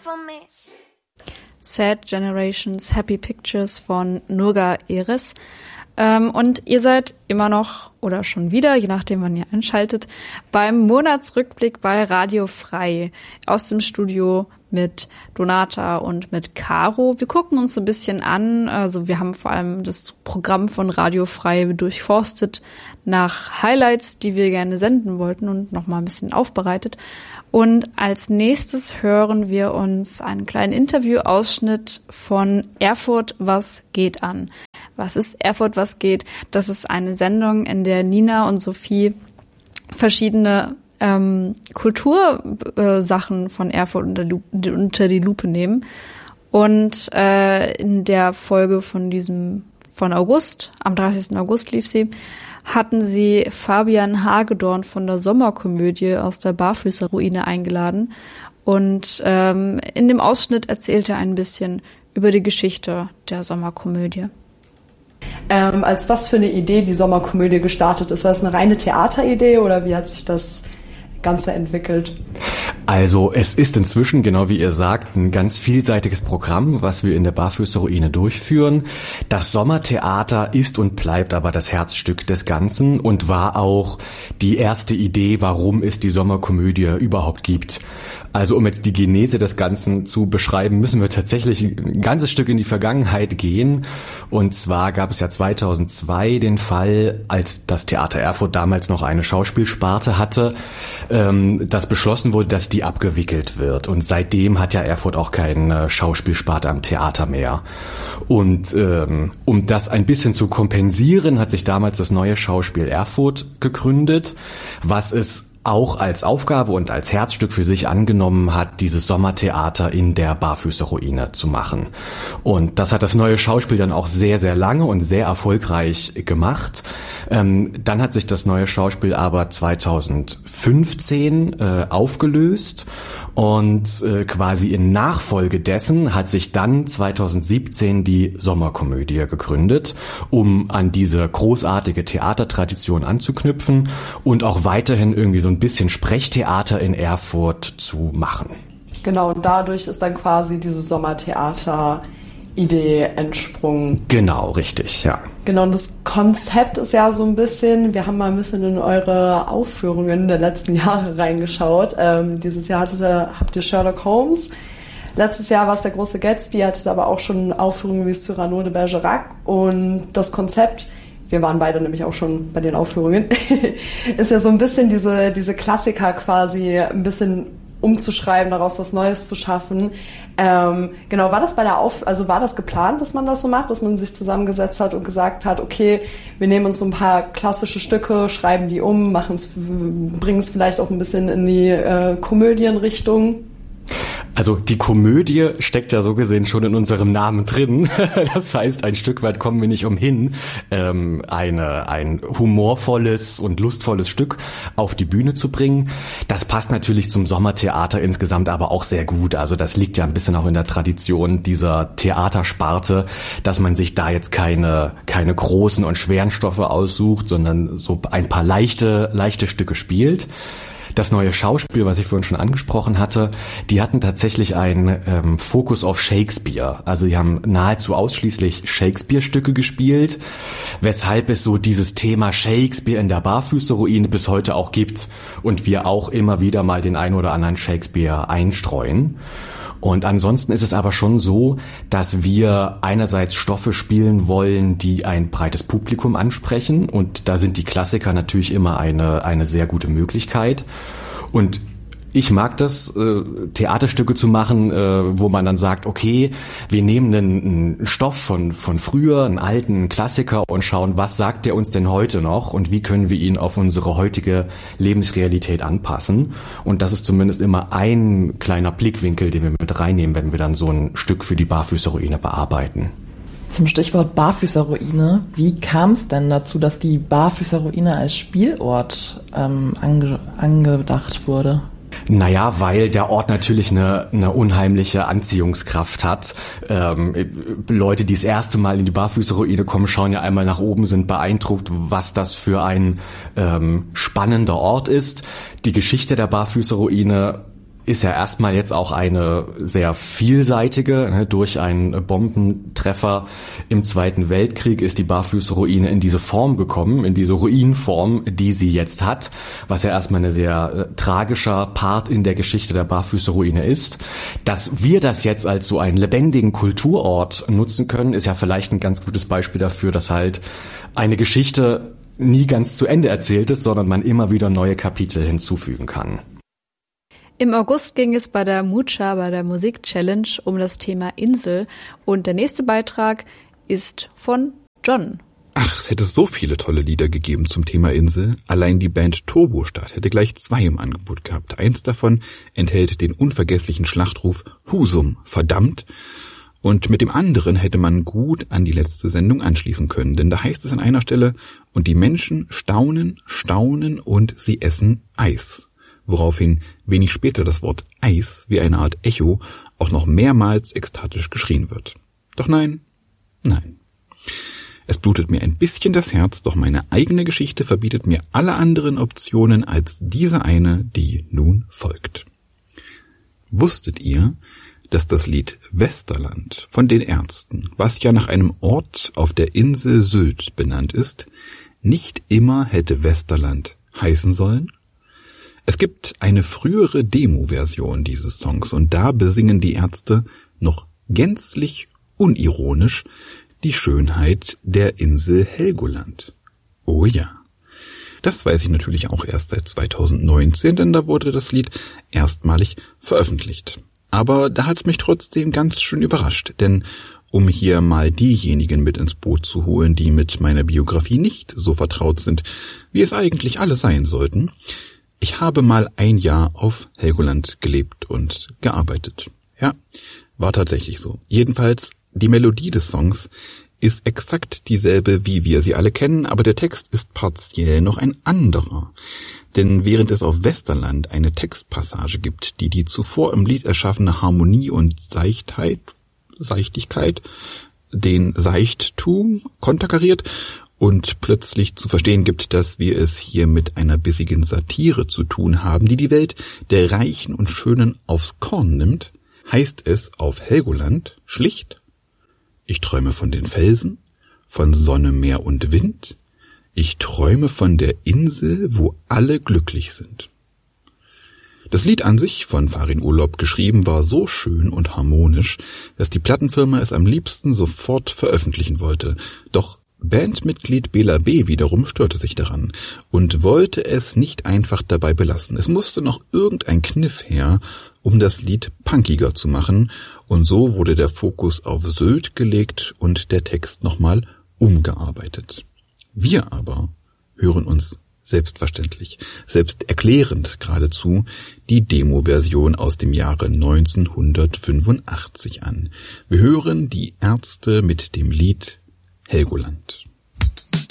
for me. Sad Generations, Happy Pictures von Nurga Eris. Und ihr seid immer noch, oder schon wieder, je nachdem wann ihr einschaltet, beim Monatsrückblick bei Radio Frei aus dem Studio mit Donata und mit Caro. Wir gucken uns so ein bisschen an, also wir haben vor allem das Programm von Radio Frei durchforstet nach Highlights, die wir gerne senden wollten und nochmal ein bisschen aufbereitet. Und als nächstes hören wir uns einen kleinen Interviewausschnitt von Erfurt, was geht an. Was ist Erfurt, was geht? Das ist eine Sendung, in der Nina und Sophie verschiedene Kultursachen von Erfurt unter die Lupe nehmen. Und in der Folge von August, am 30. August lief sie, hatten sie Fabian Hagedorn von der Sommerkomödie aus der Barfüßerruine eingeladen. Und in dem Ausschnitt erzählt er ein bisschen über die Geschichte der Sommerkomödie. Als was für eine Idee die Sommerkomödie gestartet ist? War das eine reine Theateridee oder wie hat sich das Ganze entwickelt? Also es ist inzwischen, genau wie ihr sagt, ein ganz vielseitiges Programm, was wir in der Barfüßerruine durchführen. Das Sommertheater ist und bleibt aber das Herzstück des Ganzen und war auch die erste Idee, warum es die Sommerkomödie überhaupt gibt. Also um jetzt die Genese des Ganzen zu beschreiben, müssen wir tatsächlich ein ganzes Stück in die Vergangenheit gehen. Und zwar gab es ja 2002 den Fall, als das Theater Erfurt damals noch eine Schauspielsparte hatte, dass beschlossen wurde, dass die abgewickelt wird. Und seitdem hat ja Erfurt auch keine Schauspielsparte am Theater mehr. Und um das ein bisschen zu kompensieren, hat sich damals das neue Schauspiel Erfurt gegründet, was es auch als Aufgabe und als Herzstück für sich angenommen hat, dieses Sommertheater in der Barfüßerruine zu machen. Und das hat das neue Schauspiel dann auch sehr, sehr lange und sehr erfolgreich gemacht. Dann hat sich das neue Schauspiel aber 2015 aufgelöst und quasi in Nachfolge dessen hat sich dann 2017 die Sommerkomödie gegründet, um an diese großartige Theatertradition anzuknüpfen und auch weiterhin irgendwie so ein bisschen Sprechtheater in Erfurt zu machen. Genau, und dadurch ist dann quasi diese Sommertheater-Idee entsprungen. Genau, richtig, ja. Genau, und das Konzept ist ja so ein bisschen, wir haben mal ein bisschen in eure Aufführungen der letzten Jahre reingeschaut. Dieses Jahr habt ihr Sherlock Holmes. Letztes Jahr war es der große Gatsby, hattet aber auch schon Aufführungen wie Cyrano de Bergerac. Und das Konzept, wir waren beide nämlich auch schon bei den Aufführungen, ist ja so ein bisschen diese Klassiker quasi ein bisschen umzuschreiben, daraus was Neues zu schaffen. Genau, war das war das geplant, dass man das so macht, dass man sich zusammengesetzt hat und gesagt hat, okay, wir nehmen uns so ein paar klassische Stücke, schreiben die um, bringen es vielleicht auch ein bisschen in die Komödienrichtung? Also die Komödie steckt ja so gesehen schon in unserem Namen drin. Das heißt, ein Stück weit kommen wir nicht umhin, ein humorvolles und lustvolles Stück auf die Bühne zu bringen. Das passt natürlich zum Sommertheater insgesamt aber auch sehr gut. Also das liegt ja ein bisschen auch in der Tradition dieser Theatersparte, dass man sich da jetzt keine großen und schweren Stoffe aussucht, sondern so ein paar leichte Stücke spielt. Das neue Schauspiel, was ich vorhin schon angesprochen hatte, die hatten tatsächlich einen Fokus auf Shakespeare. Also die haben nahezu ausschließlich Shakespeare-Stücke gespielt, weshalb es so dieses Thema Shakespeare in der Barfüßerruine bis heute auch gibt und wir auch immer wieder mal den ein oder anderen Shakespeare einstreuen. Und ansonsten ist es aber schon so, dass wir einerseits Stoffe spielen wollen, die ein breites Publikum ansprechen. Und da sind die Klassiker natürlich immer eine sehr gute Möglichkeit. Und ich mag das, Theaterstücke zu machen, wo man dann sagt, okay, wir nehmen einen Stoff von früher, einen alten Klassiker und schauen, was sagt der uns denn heute noch und wie können wir ihn auf unsere heutige Lebensrealität anpassen. Und das ist zumindest immer ein kleiner Blickwinkel, den wir mit reinnehmen, wenn wir dann so ein Stück für die Barfüßerruine bearbeiten. Zum Stichwort Barfüßerruine, wie kam es denn dazu, dass die Barfüßerruine als Spielort angedacht wurde? Naja, weil der Ort natürlich eine unheimliche Anziehungskraft hat. Leute, die das erste Mal in die Barfüßerruine kommen, schauen ja einmal nach oben, sind beeindruckt, was das für ein spannender Ort ist. Die Geschichte der Barfüßerruine ist ja erstmal jetzt auch eine sehr vielseitige, durch einen Bombentreffer im Zweiten Weltkrieg ist die Barfüßerruine in diese Form gekommen, in diese Ruinenform, die sie jetzt hat, was ja erstmal eine sehr tragischer Part in der Geschichte der Barfüßerruine ist. Dass wir das jetzt als so einen lebendigen Kulturort nutzen können, ist ja vielleicht ein ganz gutes Beispiel dafür, dass halt eine Geschichte nie ganz zu Ende erzählt ist, sondern man immer wieder neue Kapitel hinzufügen kann. Im August ging es bei der Mucha, bei der Musik-Challenge, um das Thema Insel. Und der nächste Beitrag ist von John. Ach, es hätte so viele tolle Lieder gegeben zum Thema Insel. Allein die Band Turbostart hätte gleich 2 im Angebot gehabt. Eins davon enthält den unvergesslichen Schlachtruf Husum, verdammt. Und mit dem anderen hätte man gut an die letzte Sendung anschließen können. Denn da heißt es an einer Stelle, und die Menschen staunen, staunen und sie essen Eis. Woraufhin wenig später das Wort Eis wie eine Art Echo auch noch mehrmals ekstatisch geschrien wird. Doch nein. Es blutet mir ein bisschen das Herz, doch meine eigene Geschichte verbietet mir alle anderen Optionen als diese eine, die nun folgt. Wusstet ihr, dass das Lied Westerland von den Ärzten, was ja nach einem Ort auf der Insel Sylt benannt ist, nicht immer hätte Westerland heißen sollen? Es gibt eine frühere Demo-Version dieses Songs und da besingen die Ärzte noch gänzlich unironisch die Schönheit der Insel Helgoland. Oh ja. Das weiß ich natürlich auch erst seit 2019, denn da wurde das Lied erstmalig veröffentlicht. Aber da hat es mich trotzdem ganz schön überrascht, denn um hier mal diejenigen mit ins Boot zu holen, die mit meiner Biografie nicht so vertraut sind, wie es eigentlich alle sein sollten, ich habe mal 1 Jahr auf Helgoland gelebt und gearbeitet. Ja, war tatsächlich so. Jedenfalls, die Melodie des Songs ist exakt dieselbe, wie wir sie alle kennen, aber der Text ist partiell noch ein anderer. Denn während es auf Westerland eine Textpassage gibt, die die zuvor im Lied erschaffene Harmonie und Seichtigkeit, den Seichttum konterkariert und plötzlich zu verstehen gibt, dass wir es hier mit einer bissigen Satire zu tun haben, die die Welt der Reichen und Schönen aufs Korn nimmt, heißt es auf Helgoland schlicht: Ich träume von den Felsen, von Sonne, Meer und Wind. Ich träume von der Insel, wo alle glücklich sind. Das Lied an sich, von Farin Urlaub geschrieben, war so schön und harmonisch, dass die Plattenfirma es am liebsten sofort veröffentlichen wollte. Doch Bandmitglied Bela B. wiederum störte sich daran und wollte es nicht einfach dabei belassen. Es musste noch irgendein Kniff her, um das Lied punkiger zu machen, und so wurde der Fokus auf Sylt gelegt und der Text nochmal umgearbeitet. Wir aber hören uns selbstverständlich, selbsterklärend geradezu, die Demo-Version aus dem Jahre 1985 an. Wir hören die Ärzte mit dem Lied Helgoland.